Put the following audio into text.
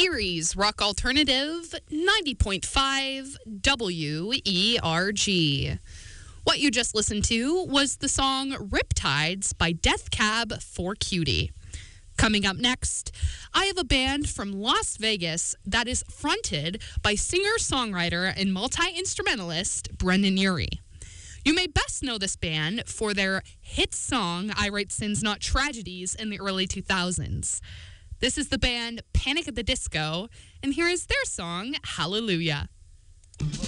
Erie's Rock Alternative 90.5 WERG. What you just listened to was the song Riptides by Death Cab for Cutie. Coming up next, I have a band from Las Vegas that is fronted by singer-songwriter and multi-instrumentalist Brendan Urie. You may best know this band for their hit song, I Write Sins Not Tragedies, in the early 2000s. This is the band Panic at the Disco, and here is their song, Hallelujah.